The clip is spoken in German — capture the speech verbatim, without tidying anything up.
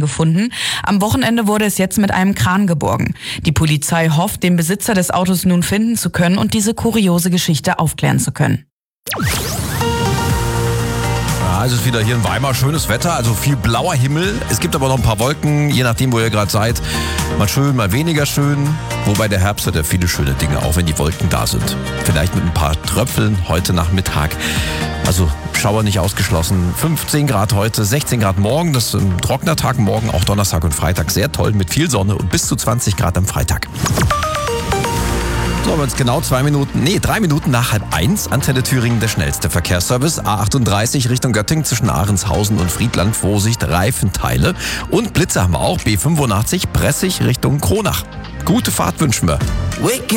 gefunden. Am Wochenende wurde es jetzt mit einem Kran geborgen. Die Polizei hofft, den Besitzer des Autos nun finden zu können und diese kuriose Geschichte aufklären zu können. Ja, es ist wieder hier in Weimar schönes Wetter, also viel blauer Himmel. Es gibt aber noch ein paar Wolken, je nachdem, wo ihr gerade seid. Mal schön, mal weniger schön. Wobei der Herbst hat ja viele schöne Dinge, auch wenn die Wolken da sind. Vielleicht mit ein paar Tröpfeln heute Nachmittag. Also Schauer nicht ausgeschlossen. fünfzehn Grad heute, sechzehn Grad morgen. Das ist ein trockener Tag morgen, auch Donnerstag und Freitag. Sehr toll mit viel Sonne und bis zu zwanzig Grad am Freitag. So, aber jetzt genau zwei Minuten, nee, drei Minuten nach halb eins, Antenne Thüringen, der schnellste Verkehrsservice. A achtunddreißig Richtung Göttingen zwischen Ahrenshausen und Friedland, Vorsicht, Reifenteile. Und Blitze haben wir auch, B fünfundachtzig, Pressig Richtung Kronach. Gute Fahrt wünschen wir.